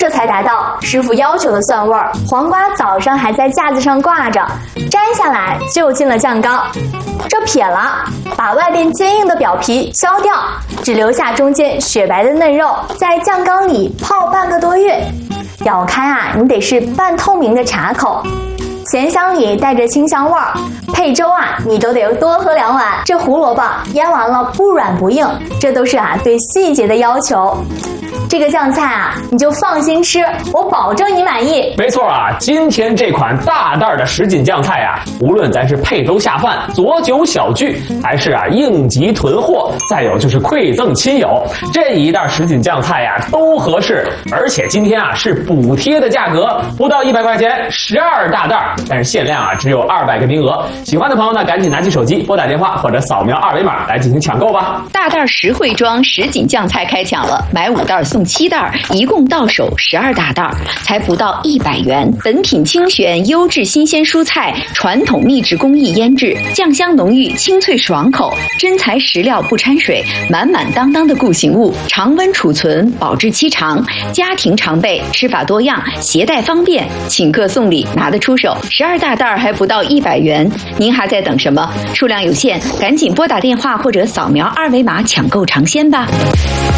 这才达到师傅要求的蒜味儿。黄瓜早上还在架子上挂着，摘下来就进了酱缸。这撇了，把外边坚硬的表皮削掉，只留下中间雪白的嫩肉，在酱缸里泡半个多月。咬开啊，你得是半透明的茶口。咸香里带着清香味儿，配粥啊，你都得多喝2碗。这胡萝卜腌完了不软不硬，这都是对细节的要求。这个酱菜啊，你就放心吃，我保证你满意。 没错啊，今天这款大袋的什锦酱菜啊，无论咱是配粥下饭、佐酒小聚，还是应急囤货，再有就是馈赠亲友，这一袋什锦酱菜呀都合适。而且今天是补贴的价格，不到100块钱，12大袋，但是限量只有200个名额。喜欢的朋友呢，赶紧拿起手机拨打电话或者扫描2维码来进行抢购吧。 大袋实惠装什锦酱菜开抢了，买5袋送7袋，一共到手12大袋，才不到100元。本品精选优质新鲜蔬菜，传统秘制工艺腌制，酱香浓郁，清脆爽口，真材实料不掺水，满满当当的固形物，常温储存，保质期长，家庭常备，吃法多样，携带方便，请客送礼拿得出手。12大袋还不到100元，您还在等什么？数量有限，赶紧拨打电话或者扫描2维码抢购尝鲜吧。